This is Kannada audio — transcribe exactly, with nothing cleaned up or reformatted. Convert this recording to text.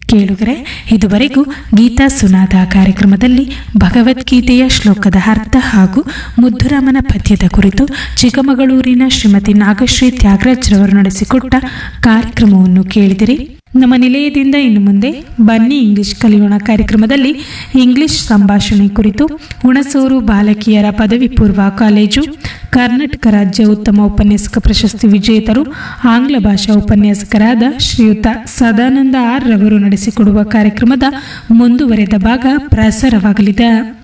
ಕೇಳುಗರೆ, ಇದುವರೆಗೂ ಗೀತಾ ಸುನಾದ ಕಾರ್ಯಕ್ರಮದಲ್ಲಿ ಭಗವದ್ಗೀತೆಯ ಶ್ಲೋಕದ ಅರ್ಥ ಹಾಗೂ ಮುದ್ದುರಾಮನ ಪದ್ಯದ ಕುರಿತು ಚಿಕ್ಕಮಗಳೂರಿನ ಶ್ರೀಮತಿ ನಾಗಶ್ರೀ ತ್ಯಾಗರಾಜ್ ರವರು ನಡೆಸಿಕೊಟ್ಟ ಕಾರ್ಯಕ್ರಮವನ್ನು ಕೇಳಿದಿರಿ. ನಮ್ಮ ನಿಲಯದಿಂದ ಇನ್ನು ಮುಂದೆ ಬನ್ನಿ ಇಂಗ್ಲಿಷ್ ಕಲಿಯೋಣ ಕಾರ್ಯಕ್ರಮದಲ್ಲಿ ಇಂಗ್ಲಿಷ್ ಸಂಭಾಷಣೆ ಕುರಿತು ಹುಣಸೂರು ಬಾಲಕಿಯರ ಪದವಿ ಪೂರ್ವ ಕಾಲೇಜು ಕರ್ನಾಟಕ ರಾಜ್ಯ ಉತ್ತಮ ಉಪನ್ಯಾಸಕ ಪ್ರಶಸ್ತಿ ವಿಜೇತರು ಆಂಗ್ಲ ಭಾಷಾ ಉಪನ್ಯಾಸಕರಾದ ಶ್ರೀಯುತ ಸದಾನಂದ ಆರ್ ರವರು ನಡೆಸಿಕೊಡುವ ಕಾರ್ಯಕ್ರಮದ ಮುಂದುವರೆದ ಭಾಗ ಪ್ರಸಾರವಾಗಲಿದೆ.